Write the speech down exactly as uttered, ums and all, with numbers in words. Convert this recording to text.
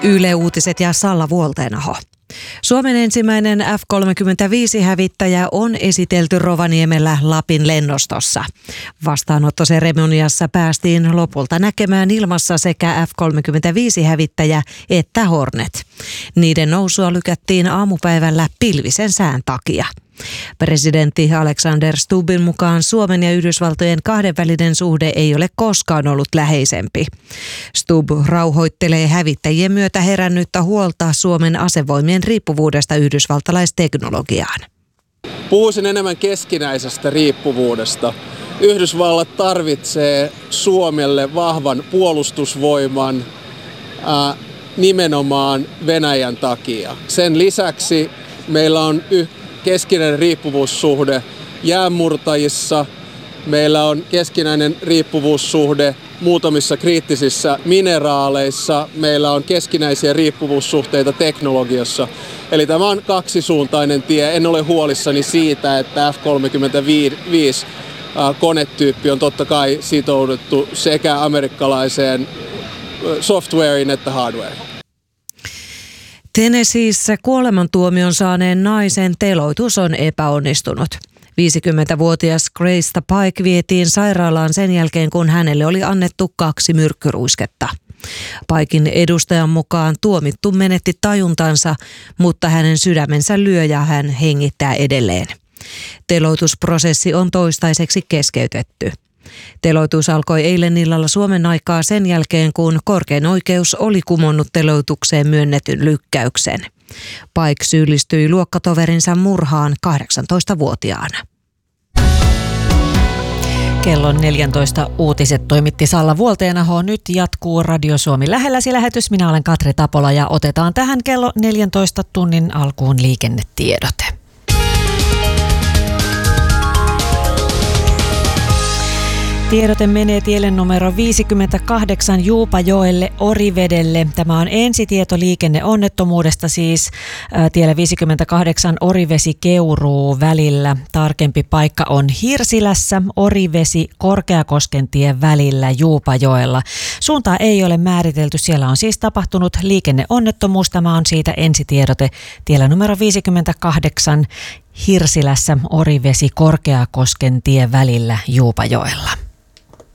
Yle Uutiset ja Salla Vuolteenaho. Suomen ensimmäinen F kolmekymmentäviisi-hävittäjä on esitelty Rovaniemellä Lapin lennostossa. Vastaanottoseremoniassa päästiin lopulta näkemään ilmassa sekä F kolmekymmentäviisi-hävittäjä että Hornet. Niiden nousua lykättiin aamupäivällä pilvisen sään takia. Presidentti Alexander Stubbin mukaan Suomen ja Yhdysvaltojen kahdenvälinen suhde ei ole koskaan ollut läheisempi. Stubb rauhoittelee hävittäjien myötä herännyttä huolta Suomen asevoimien riippuvuudesta yhdysvaltalaisteknologiaan. Puhuisin enemmän keskinäisestä riippuvuudesta. Yhdysvallat tarvitsee Suomelle vahvan puolustusvoiman ää, nimenomaan Venäjän takia. Sen lisäksi meillä on yh- keskinäinen riippuvuussuhde jäänmurtajissa. Meillä on keskinäinen riippuvuussuhde muutamissa kriittisissä mineraaleissa. Meillä on keskinäisiä riippuvuussuhteita teknologiassa. Eli tämä on kaksisuuntainen tie. En ole huolissani siitä, että F kolmekymmentäviisi konetyyppi on totta kai sitouduttu sekä amerikkalaiseen softwareen että hardwareen. Tennesseeissä kuolemantuomion saaneen naisen teloitus on epäonnistunut. viisikymmentävuotias Graysta Pike vietiin sairaalaan sen jälkeen, kun hänelle oli annettu kaksi myrkkyruisketta. Paikin edustajan mukaan tuomittu menetti tajuntansa, mutta hänen sydämensä lyö ja hän hengittää edelleen. Teloitusprosessi on toistaiseksi keskeytetty. Teloitus alkoi eilen illalla Suomen aikaa sen jälkeen, kun korkein oikeus oli kumonnut teloitukseen myönnetyn lykkäyksen. Pike syyllistyi luokkatoverinsa murhaan kahdeksantoistavuotiaana. Kello neljätoista uutiset toimitti Salla Vuolteenaho. Nyt jatkuu Radio Suomi lähelläsi lähetys. Minä olen Katri Tapola ja otetaan tähän kello neljäntoista tunnin alkuun liikennetiedote. Tiedote menee tielle numero viisikymmentäkahdeksan Juupajoelle Orivedelle. Tämä on ensitieto liikenneonnettomuudesta siis ää, tiellä viisikymmentäkahdeksan Orivesi-Keuruu välillä. Tarkempi paikka on Hirsilässä, Orivesi Korkeakoskentien välillä Juupajoella. Suuntaa ei ole määritelty. Siellä on siis tapahtunut liikenneonnettomuus. Tämä on siitä ensitiedote tiellä numero viisikymmentäkahdeksan Hirsilässä, Orivesi Korkeakoskentien välillä Juupajoella.